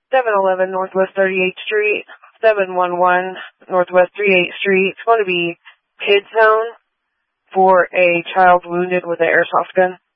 711 Northwest 38th Street, 711 Northwest 38th Street. It's going to be PID zone for a child wounded with an airsoft gun.